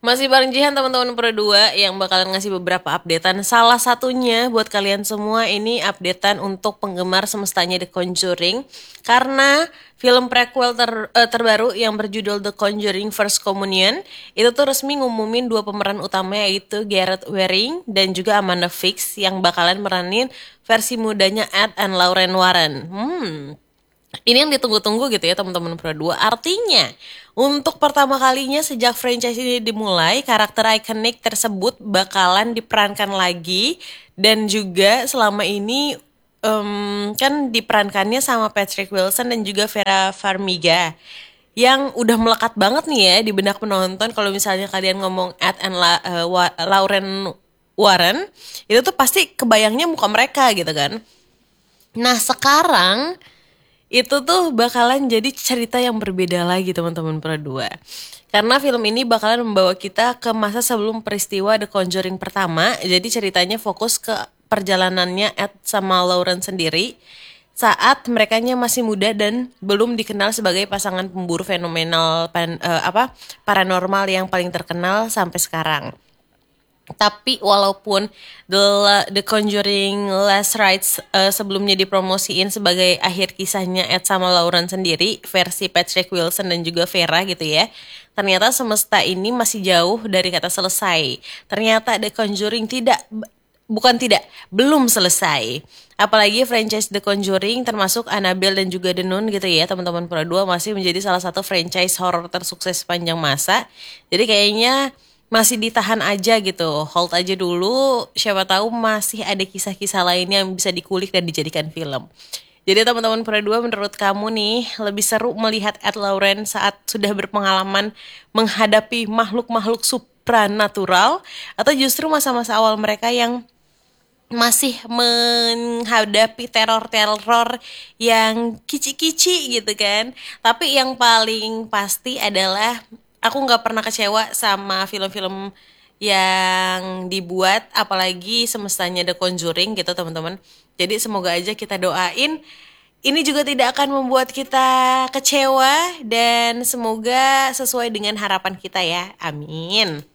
Masih bareng Jihan teman-teman Pro 2 yang bakalan ngasih beberapa updatean. Salah satunya buat kalian semua ini updatean untuk penggemar semestanya The Conjuring. Karena film prequel terbaru yang berjudul The Conjuring First Communion itu tuh resmi ngumumin dua pemeran utama yaitu Gareth Waring dan juga Amanda Fix yang bakalan meranin versi mudanya Ed and Lauren Warren. Ini yang ditunggu-tunggu gitu ya teman-teman Pro 2. Artinya, untuk pertama kalinya sejak franchise ini dimulai, karakter ikonik tersebut bakalan diperankan lagi dan juga selama ini kan diperankannya sama Patrick Wilson dan juga Vera Farmiga yang udah melekat banget nih ya di benak penonton. Kalau misalnya kalian ngomong Ed and Lauren Warren, itu tuh pasti kebayangnya muka mereka gitu kan. Nah sekarang itu tuh bakalan jadi cerita yang berbeda lagi teman-teman Pro 2. Karena film ini bakalan membawa kita ke masa sebelum peristiwa The Conjuring pertama. Jadi ceritanya fokus ke perjalanannya Ed sama Lauren sendiri saat merekanya masih muda dan belum dikenal sebagai pasangan pemburu fenomenal paranormal yang paling terkenal sampai sekarang. Tapi walaupun The Conjuring Last Rites sebelumnya dipromosiin sebagai akhir kisahnya Ed sama Lauren sendiri, versi Patrick Wilson dan juga Vera gitu ya. Ternyata semesta ini masih jauh dari kata selesai. Ternyata The Conjuring belum selesai. Apalagi franchise The Conjuring termasuk Annabelle dan juga The Nun gitu ya teman-teman Pro 2 masih menjadi salah satu franchise horror tersukses sepanjang masa. Jadi kayaknya masih ditahan aja gitu, hold aja dulu, siapa tahu masih ada kisah-kisah lainnya yang bisa dikulik dan dijadikan film. Jadi teman-teman Pro 2 menurut kamu nih lebih seru melihat Ed Lauren saat sudah berpengalaman menghadapi makhluk-makhluk supranatural atau justru masa-masa awal mereka yang masih menghadapi teror-teror yang kici-kici gitu kan. Tapi yang paling pasti adalah aku nggak pernah kecewa sama film-film yang dibuat, apalagi semestanya The Conjuring gitu teman-teman. Jadi semoga aja kita doain ini juga tidak akan membuat kita kecewa dan semoga sesuai dengan harapan kita ya. Amin.